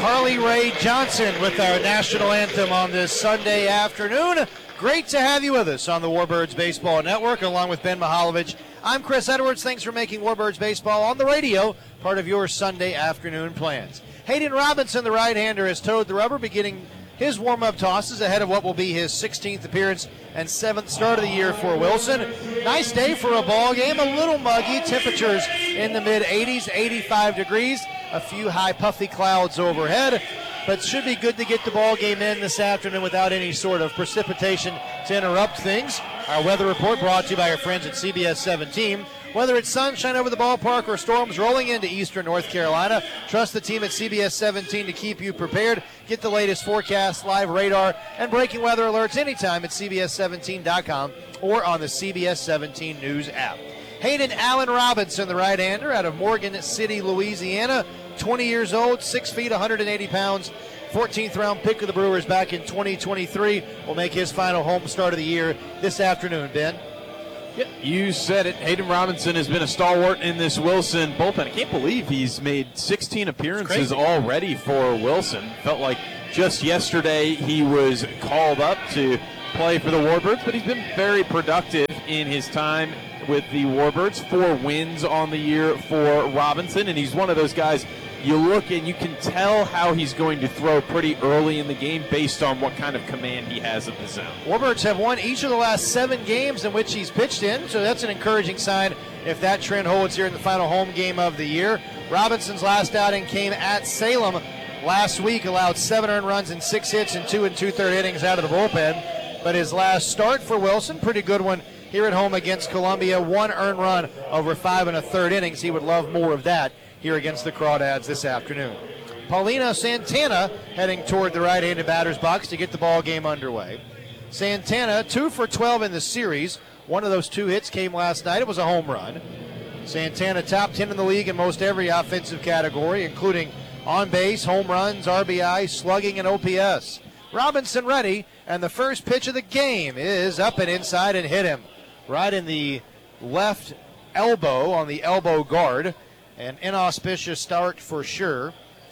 Carly Rae Johnson with our national anthem on this Sunday afternoon. Great to have you with us on the Warbirds Baseball Network, along with Ben Mihaljevic. I'm Chris Edwards. Thanks for making Warbirds Baseball on the radio part of your Sunday afternoon plans. Hayden Robinson, the right-hander, has toed the rubber, beginning his warm-up tosses ahead of what will be his 16th appearance and 7th start of the year for Wilson. Nice day for a ball game, a little muggy, temperatures in the mid-80s, 85 degrees, a few high puffy clouds overhead, but should be good to get the ball game in this afternoon without any sort of precipitation to interrupt things. Our weather report brought to you by our friends at CBS 17. Whether it's sunshine over the ballpark or storms rolling into eastern North Carolina, trust the team at CBS 17 to keep you prepared. Get the latest forecast, live radar, and breaking weather alerts anytime at CBS17.com or on the CBS 17 News app. Hayden Allen Robinson, the right-hander out of Morgan City, Louisiana, 20 years old, 6 feet, 180 pounds, 14th round pick of the Brewers back in 2023, will make his final home start of the year this afternoon, Ben. Yeah, you said it. Hayden Robinson has been a stalwart in this Wilson bullpen. I can't believe he's made 16 appearances already for Wilson. Felt like just yesterday he was called up to play for the Warbirds, but he's been very productive in his time with the Warbirds. 4 wins on the year for Robinson, and he's one of those guys you look and you can tell how he's going to throw pretty early in the game based on what kind of command he has of the zone. Warbirds have won each of the last 7 games in which he's pitched in, so that's an encouraging sign if that trend holds here in the final home game of the year. Robinson's last outing came at Salem last week, allowed 7 earned runs and 6 hits in 2 2/3 innings out of the bullpen. But his last start for Wilson, pretty good one here at home against Columbia, 1 earned run over 5 1/3 innings. He would love more of that here against the Crawdads this afternoon. Paulino Santana heading toward the right-handed batter's box to get the ball game underway. Santana 2 for 12 in the series. One of those 2 hits came last night. It was a home run. Santana top 10 in the league in most every offensive category, including on base, home runs, RBI, slugging, and OPS. Robinson ready, and the first pitch of the game is up and inside and hit him right in the left elbow on the elbow guard. An inauspicious start for sure.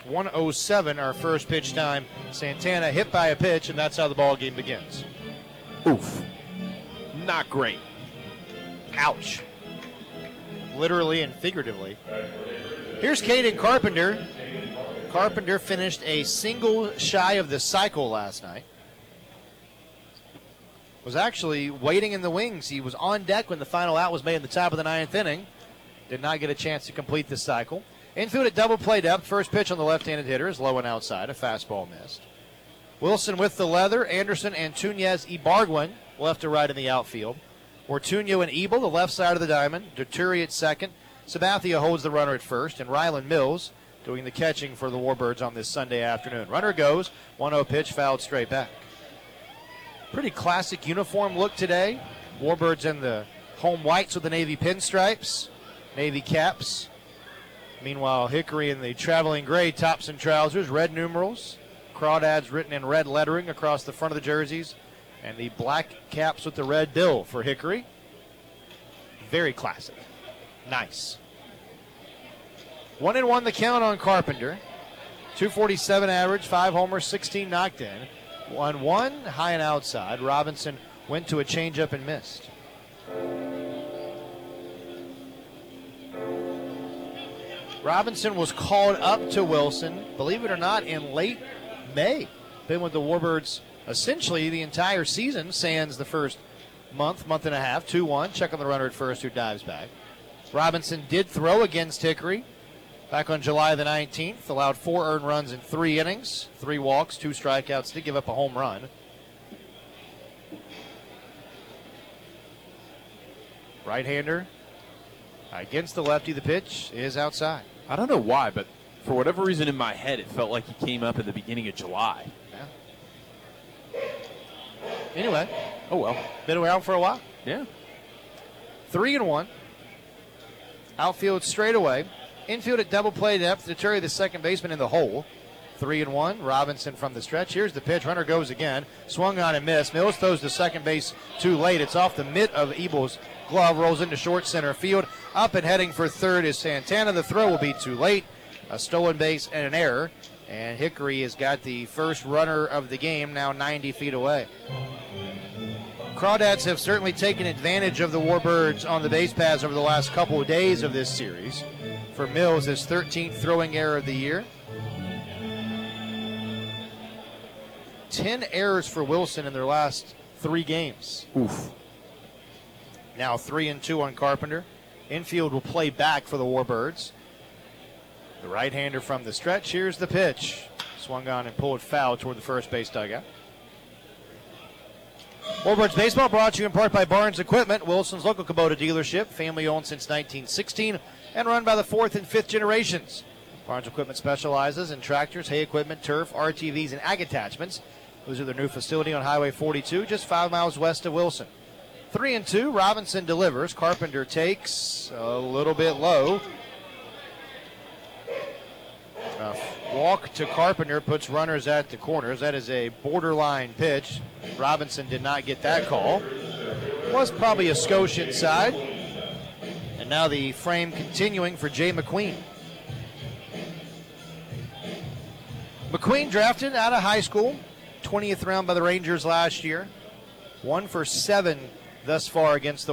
1:07 our first pitch time. Santana hit by a pitch, and that's how the ball game begins. Oof. Not great. Ouch. Literally and figuratively. Here's Caden Carpenter. Carpenter finished a single shy of the cycle last night. Was actually waiting in the wings. He was on deck when the final out was made in the top of the 9th inning. Did not get a chance to complete the cycle. Infield at double play depth. First pitch on the left-handed hitter is low and outside. A fastball missed. Wilson with the leather. Anderson and Tunez Ibargüen left to right in the outfield. Ortuño and Ebel, the left side of the diamond. Duturi at second. Sabathia holds the runner at first. And Ryland Mills doing the catching for the Warbirds on this Sunday afternoon. Runner goes. 1-0 pitch, fouled straight back. Pretty classic uniform look today. Warbirds in the home whites with the navy pinstripes. Navy caps. Meanwhile, Hickory in the traveling gray tops and trousers, red numerals, Crawdads written in red lettering across the front of the jerseys, and the black caps with the red bill for Hickory. Very classic. Nice. 1-1 the count on Carpenter. 247 average, 5 homers, 16 knocked in. 1-1, high and outside. Robinson went to a changeup and missed. Robinson was called up to Wilson, believe it or not, in late May. Been with the Warbirds essentially the entire season, sans the first month and a half. 2-1, check on the runner at first who dives back. Robinson did throw against Hickory back on July the 19th, allowed 4 earned runs in 3 innings, 3 walks, 2 strikeouts, did give up a home run. Right-hander against the lefty, the pitch is outside. I don't know why, but for whatever reason in my head, it felt like he came up at the beginning of July. Yeah. Anyway. Oh, well. Been around for a while. Yeah. 3-1. Outfield straight away. Infield at double play depth. Duturi, the second baseman, in the hole. 3-1. Robinson from the stretch. Here's the pitch. Runner goes again. Swung on and missed. Mills throws to second base too late. It's off the mitt of Ebel's glove. Rolls into short center field. Up and heading for third is Santana. The throw will be too late. A stolen base and an error. And Hickory has got the first runner of the game, now 90 feet away. Crawdads have certainly taken advantage of the Warbirds on the base paths over the last couple of days of this series. For Mills, his 13th throwing error of the year. 10 errors for Wilson in their last 3 games. Oof. Now 3-2 on Carpenter. Infield will play back for the Warbirds. The right-hander from the stretch. Here's the pitch. Swung on and pulled foul toward the first base dugout. Warbirds baseball brought to you in part by Barnes Equipment, Wilson's local Kubota dealership, family-owned since 1916 and run by the 4th and 5th generations. Barnes Equipment specializes in tractors, hay equipment, turf, RTVs, and ag attachments. Those are their new facility on Highway 42, just 5 miles west of Wilson. 3-2, Robinson delivers. Carpenter takes a little bit low. Walk to Carpenter puts runners at the corners. That is a borderline pitch. Robinson did not get that call. Was probably a skosh inside. And now the frame continuing for Jay McQueen. McQueen drafted out of high school, 20th round by the Rangers last year. 1 for 7 thus far against the